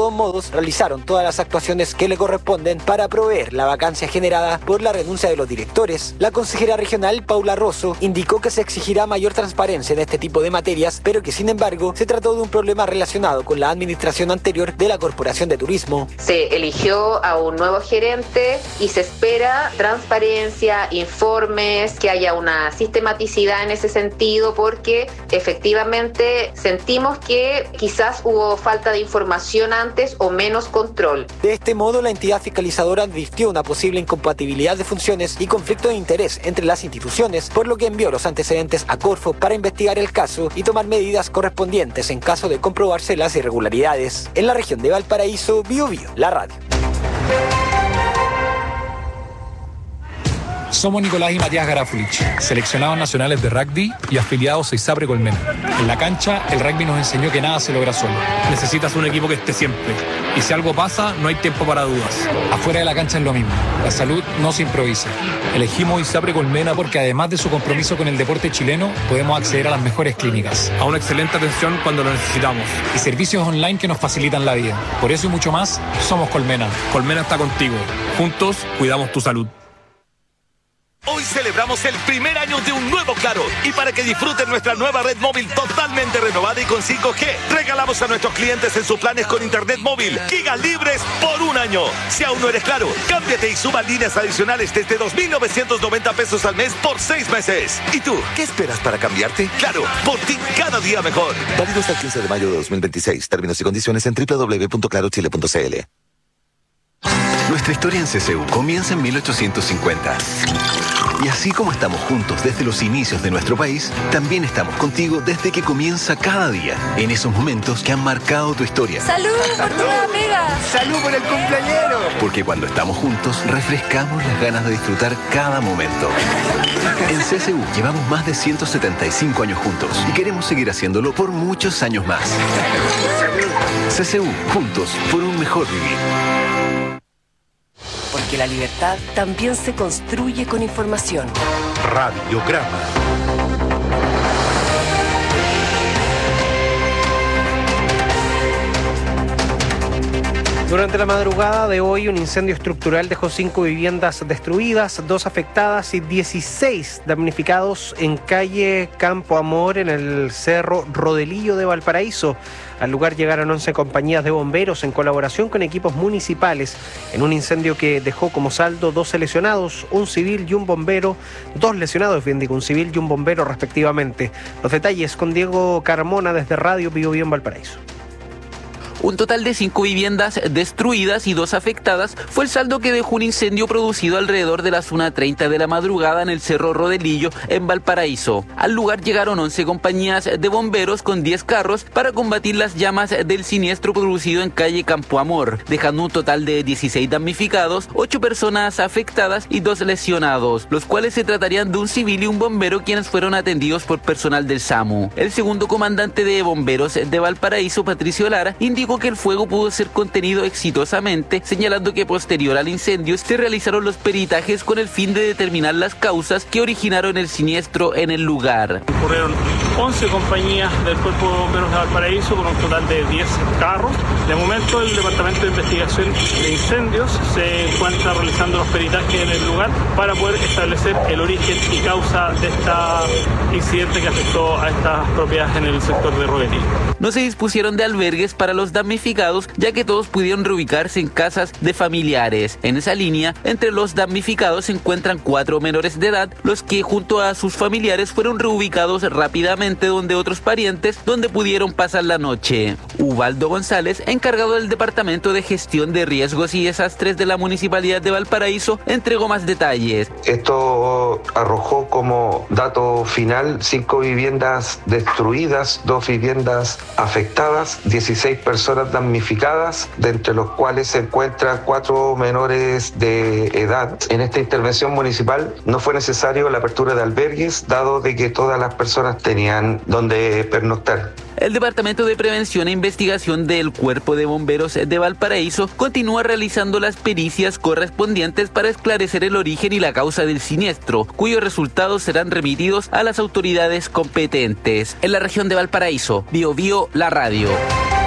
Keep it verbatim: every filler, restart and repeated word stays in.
todos modos, realizaron todas las actuaciones que le corresponden para proveer la vacancia generada por la renuncia de los directores. La consejera regional, Paula Rosso, indicó que se exigirá mayor transparencia en este tipo de materias, pero que sin embargo se trató de un problema relacionado con la administración anterior de la Corporación de Turismo. Se eligió a un nuevo gerente y se espera transparencia, informes, que haya una sistematicidad en ese sentido, porque efectivamente sentimos que quizás hubo falta de información antes o menos control. De este modo, la entidad fiscalizadora advirtió una posible incompatibilidad de funciones y conflicto de interés entre las instituciones, por lo que envió los antecedentes a Corfo para investigar el caso y tomar medidas correspondientes en caso de comprobarse las irregularidades. En la región de Valparaíso, Bio Bio, la radio. Somos Nicolás y Matías Garafulich, seleccionados nacionales de rugby y afiliados a ISAPRE Colmena. En la cancha, el rugby nos enseñó que nada se logra solo. Necesitas un equipo que esté siempre. Y si algo pasa, no hay tiempo para dudas. Afuera de la cancha es lo mismo. La salud no se improvisa. Elegimos ISAPRE Colmena porque además de su compromiso con el deporte chileno, podemos acceder a las mejores clínicas, a una excelente atención cuando lo necesitamos, y servicios online que nos facilitan la vida. Por eso y mucho más, somos Colmena. Colmena está contigo. Juntos, cuidamos tu salud. Hoy celebramos el primer año de un nuevo Claro, y para que disfruten nuestra nueva red móvil totalmente renovada y con cinco G, regalamos a nuestros clientes en sus planes con internet móvil gigas libres por un año. Si aún no eres Claro, cámbiate y suba líneas adicionales desde dos mil novecientos noventa pesos al mes por seis meses. ¿Y tú, qué esperas para cambiarte? Claro, por ti cada día mejor. Válido hasta el quince de mayo de dos mil veintiséis. Términos y condiciones en doble u doble u doble u punto claro chile punto c l. Nuestra historia en C C U comienza en mil ochocientos cincuenta. Y así como estamos juntos desde los inicios de nuestro país, también estamos contigo desde que comienza cada día, en esos momentos que han marcado tu historia. ¡Salud por tu nueva pega! ¡Salud por el cumpleañero! Porque cuando estamos juntos, refrescamos las ganas de disfrutar cada momento. En C C U llevamos más de ciento setenta y cinco años juntos y queremos seguir haciéndolo por muchos años más. C C U, juntos por un mejor vivir. Porque la libertad también se construye con información. Radiograma. Durante la madrugada de hoy, un incendio estructural dejó cinco viviendas destruidas, dos afectadas y dieciséis damnificados en calle Campo Amor, en el Cerro Rodelillo de Valparaíso. Al lugar llegaron once compañías de bomberos en colaboración con equipos municipales en un incendio que dejó como saldo doce lesionados, un civil y un bombero, dos lesionados, bien digo, un civil y un bombero respectivamente. Los detalles con Diego Carmona desde Radio Bio Bio en Valparaíso. Un total de cinco viviendas destruidas y dos afectadas fue el saldo que dejó un incendio producido alrededor de las una treinta de la madrugada en el Cerro Rodelillo, en Valparaíso. Al lugar llegaron once compañías de bomberos con diez carros para combatir las llamas del siniestro producido en calle Campo Amor, dejando un total de dieciséis damnificados, ocho personas afectadas y dos lesionados, los cuales se tratarían de un civil y un bombero, quienes fueron atendidos por personal del SAMU. El segundo comandante de bomberos de Valparaíso, Patricio Lara, indicó que el fuego pudo ser contenido exitosamente, señalando que posterior al incendio se realizaron los peritajes con el fin de determinar las causas que originaron el siniestro en el lugar. Ocurrieron once compañías del Cuerpo de Bomberos de Valparaíso con un total de diez carros. De momento, el Departamento de Investigación de Incendios se encuentra realizando los peritajes en el lugar para poder establecer el origen y causa de este incidente que afectó a estas propiedades en el sector de Rodelillo. No se dispusieron de albergues para los damnificados, ya que todos pudieron reubicarse en casas de familiares. En esa línea, entre los damnificados se encuentran cuatro menores de edad, los que junto a sus familiares fueron reubicados rápidamente donde otros parientes, donde pudieron pasar la noche. Ubaldo González, encargado del Departamento de Gestión de Riesgos y Desastres de la Municipalidad de Valparaíso, entregó más detalles. Esto arrojó como dato final cinco viviendas destruidas, dos viviendas afectadas, dieciséis personas damnificadas, de entre los cuales se encuentran cuatro menores de edad. En esta intervención municipal no fue necesario la apertura de albergues, dado de que todas las personas tenían donde pernoctar. El Departamento de Prevención e Investigación del Cuerpo de Bomberos de Valparaíso continúa realizando las pericias correspondientes para esclarecer el origen y la causa del siniestro, cuyos resultados serán remitidos a las autoridades competentes. En la región de Valparaíso, Bio Bio, la radio.